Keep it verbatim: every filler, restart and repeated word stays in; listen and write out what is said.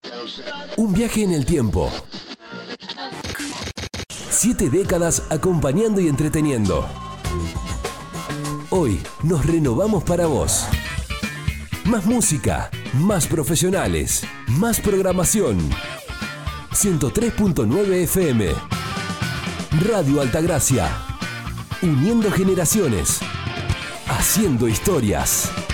Un viaje en el tiempo. Siete décadas acompañando y entreteniendo. Hoy nos renovamos para vos. Más música, más profesionales, más programación. ciento tres punto nueve F M. Radio Altagracia. Uniendo generaciones. Haciendo historias.